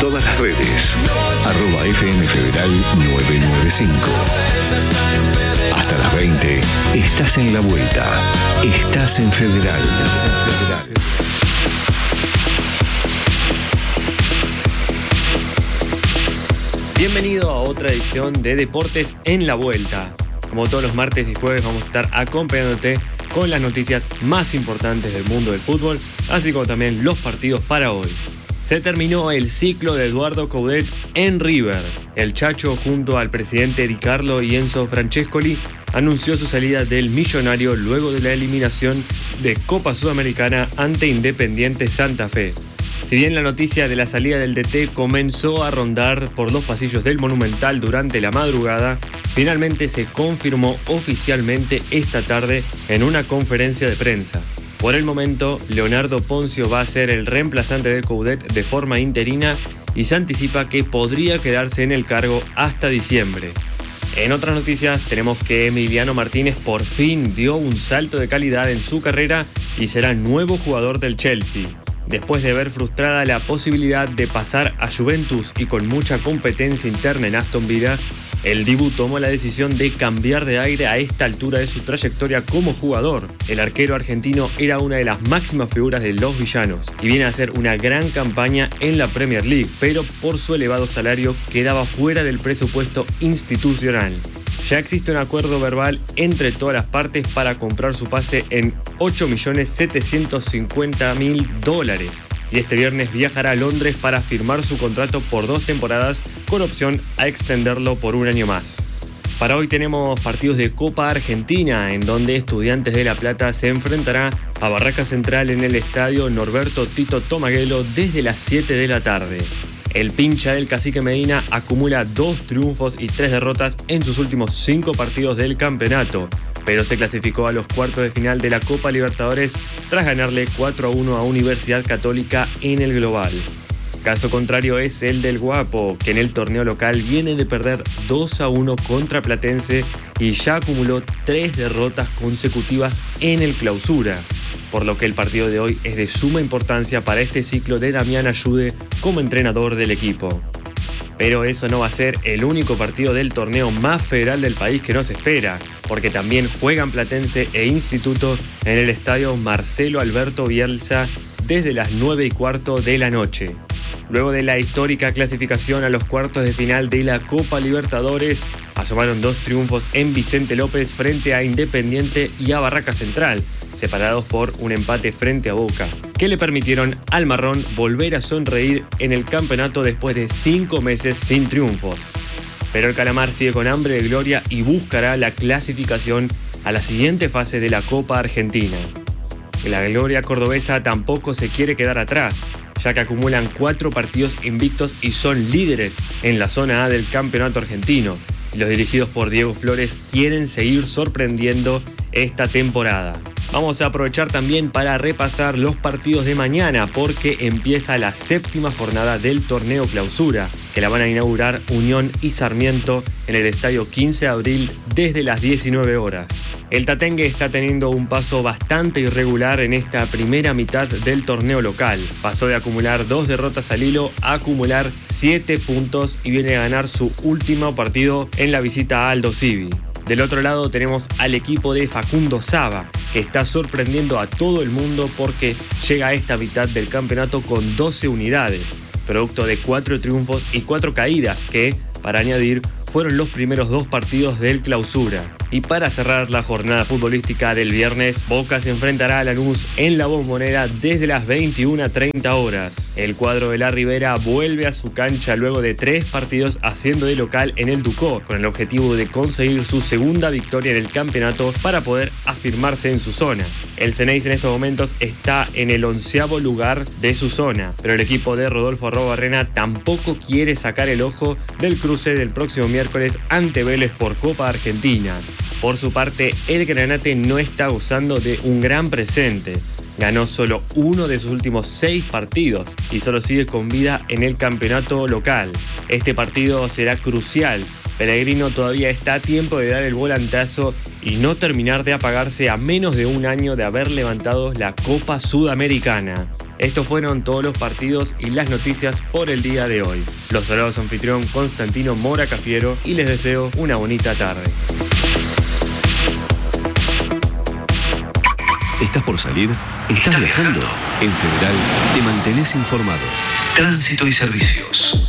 todas las redes. @FM Federal 995. Hasta las 20, estás en la vuelta. Estás en Federal. Bienvenido a otra edición de Deportes en la Vuelta. Como todos los martes y jueves vamos a estar acompañándote con las noticias más importantes del mundo del fútbol, así como también los partidos para hoy. Se terminó el ciclo de Eduardo Coudet en River. El Chacho, junto al presidente Di Carlo y Enzo Francescoli, anunció su salida del millonario luego de la eliminación de Copa Sudamericana ante Independiente Santa Fe. Si bien la noticia de la salida del DT comenzó a rondar por los pasillos del Monumental durante la madrugada, finalmente se confirmó oficialmente esta tarde en una conferencia de prensa. Por el momento, Leonardo Ponzio va a ser el reemplazante de Coudet de forma interina y se anticipa que podría quedarse en el cargo hasta diciembre. En otras noticias tenemos que Emiliano Martínez por fin dio un salto de calidad en su carrera y será nuevo jugador del Chelsea. Después de ver frustrada la posibilidad de pasar a Juventus y con mucha competencia interna en Aston Villa, el Dibu tomó la decisión de cambiar de aire a esta altura de su trayectoria como jugador. El arquero argentino era una de las máximas figuras de los villanos y viene a hacer una gran campaña en la Premier League, pero por su elevado salario quedaba fuera del presupuesto institucional. Ya existe un acuerdo verbal entre todas las partes para comprar su pase en $8.750.000 y este viernes viajará a Londres para firmar su contrato por 2 temporadas con opción a extenderlo por un año más. Para hoy tenemos partidos de Copa Argentina, en donde Estudiantes de La Plata se enfrentará a Barraca Central en el estadio Norberto Tito Tomaguelo desde las 7 de la tarde. El pincha del Cacique Medina acumula 2 triunfos y 3 derrotas en sus últimos 5 partidos del campeonato, pero se clasificó a los cuartos de final de la Copa Libertadores tras ganarle 4-1 a Universidad Católica en el global. Caso contrario es el del Guapo, que en el torneo local viene de perder 2-1 contra Platense y ya acumuló 3 derrotas consecutivas en el Clausura, por lo que el partido de hoy es de suma importancia para este ciclo de Damián Ayude como entrenador del equipo. Pero eso no va a ser el único partido del torneo más federal del país que nos espera, porque también juegan Platense e Instituto en el estadio Marcelo Alberto Bielsa desde las 9:15 de la noche. Luego de la histórica clasificación a los cuartos de final de la Copa Libertadores, asomaron 2 triunfos en Vicente López frente a Independiente y a Barraca Central, separados por un empate frente a Boca, que le permitieron al marrón volver a sonreír en el campeonato después de 5 meses sin triunfos. Pero el Calamar sigue con hambre de gloria y buscará la clasificación a la siguiente fase de la Copa Argentina. La gloria cordobesa tampoco se quiere quedar atrás, ya que acumulan 4 partidos invictos y son líderes en la zona A del campeonato argentino. Y los dirigidos por Diego Flores quieren seguir sorprendiendo esta temporada. Vamos a aprovechar también para repasar los partidos de mañana porque empieza la 7ª jornada del torneo Clausura, que la van a inaugurar Unión y Sarmiento en el estadio 15 de abril desde las 19 horas. El Tatengue está teniendo un paso bastante irregular en esta primera mitad del torneo local. Pasó de acumular 2 derrotas al hilo a acumular 7 puntos y viene a ganar su último partido en la visita a Aldo Civi. Del otro lado tenemos al equipo de Facundo Saba, que está sorprendiendo a todo el mundo porque llega a esta mitad del campeonato con 12 unidades, producto de 4 triunfos y 4 caídas que, para añadir, fueron los primeros 2 partidos del Clausura. Y para cerrar la jornada futbolística del viernes, Boca se enfrentará a Lanús en la Bombonera desde las 21:30 horas. El cuadro de la Ribera vuelve a su cancha luego de 3 partidos haciendo de local en el Ducó, con el objetivo de conseguir su segunda victoria en el campeonato para poder afirmarse en su zona. El Ceneice en estos momentos está en el 11º lugar de su zona, pero el equipo de Rodolfo Arrobarrena tampoco quiere sacar el ojo del cruce del próximo miércoles ante Vélez por Copa Argentina. Por su parte, el Granate no está gozando de un gran presente. Ganó solo uno de sus últimos 6 partidos y solo sigue con vida en el campeonato local. Este partido será crucial. Pellegrino todavía está a tiempo de dar el volantazo y no terminar de apagarse a menos de un año de haber levantado la Copa Sudamericana. Estos fueron todos los partidos y las noticias por el día de hoy. Los saludos anfitrión Constantino Mora Cafiero y les deseo una bonita tarde. ¿Estás por salir? ¿Estás viajando? En Federal te mantenés informado. Tránsito y servicios.